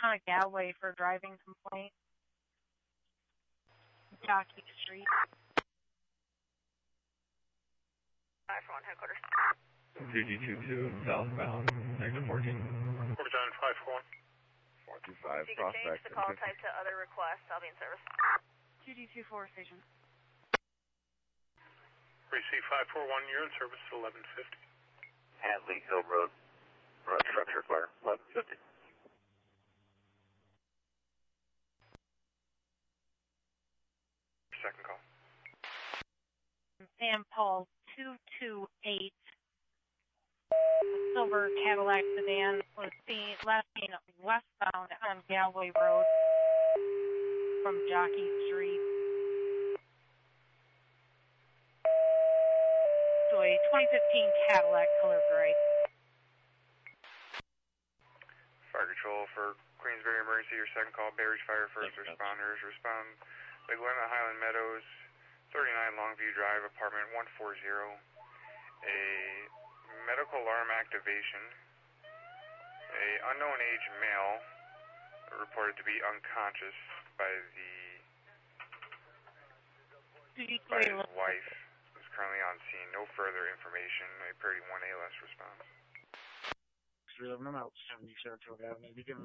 Town of Galway for a driving complaint. Jockey Street. 541 headquarters. 2G22 southbound, negative 14. Overtime 541. 425 If you can prospect. change the call type to other requests, I'll be in service. 2G24 station. Receive 541, you're in service at 1150. Hadley Hill Road, structure fire, 1150. Second call. Sam Paul 228. Silver Cadillac sedan was seen last seen westbound on Galway Road from Jockey Street to a 2015 Cadillac color gray. Fire control for Queensbury emergency, your second call, Bay Ridge Fire first responders. Respond Big Lemon, Highland Meadows, 39 Longview Drive, apartment 140. A medical alarm activation. A unknown age male reported to be unconscious by his wife, who's currently on scene. No further information. A priority 1 ALS response. 311, I'm out 70 Saratoga Avenue. Begin.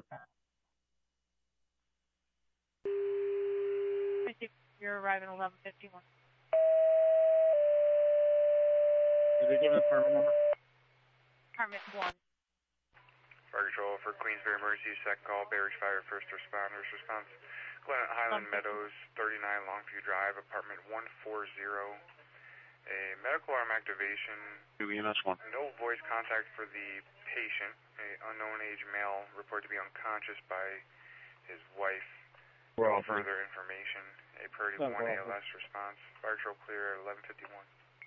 You're arriving 1151. Did they give an apartment number? Apartment 1. Fire control for Queensbury emergency, second call, Bay Ridge Fire first responders. Response Glen Highland Meadows, 39 Longview Drive, apartment 140. A medical alarm activation. EMS1. No voice contact for the patient. A unknown age male reported to be unconscious by his wife. No further information. A priority 1 ALS response. Fire control clear at 1151.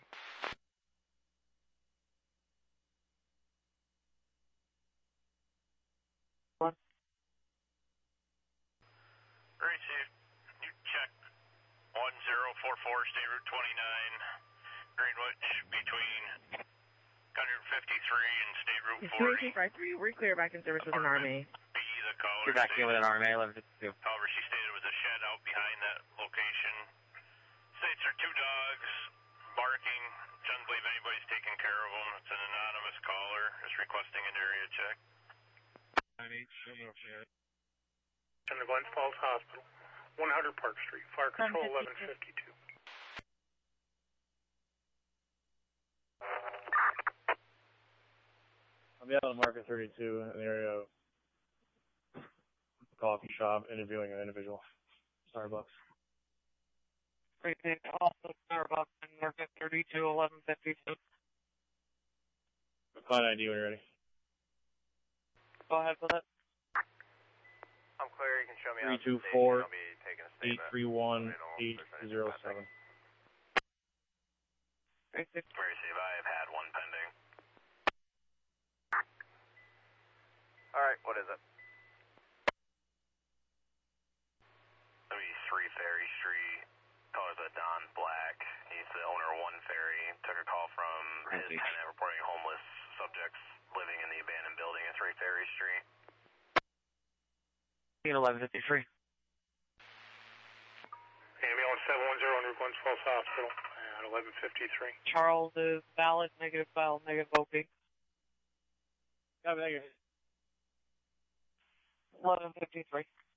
Receive. You check 1044 State Route 29, Greenwich, between 153 and State Route 40. We're clear back in service with an RMA. Be the caller. You're back in with an RMA, 1152. However, she stated it was a shed out behind that location. States there are 2 dogs barking. Doesn't believe anybody's taking care of them. It's an anonymous caller. Is requesting an area check. 10 to Glens Falls Hospital, 100 Park Street. Fire control 1152. I'll be out on Market 32 in the area of the coffee shop interviewing an individual. Starbucks. Also Starbucks in Market 32, 1152. Client ID when you're ready. Go ahead with it. I'm clear. You can show me 324 831 807. Receive. I have had one pending. Alright, what is it? 3 Ferry Street. Caller is Don Black. He's the owner of 1 Ferry. Took a call from his tenant reporting homeless subjects living in the abandoned building at 3 Ferry Street. 1153. Ambulance 710 under Glens Falls Hospital at 1153. Charles is valid, negative file, negative OP. Copy, thank you. 1153.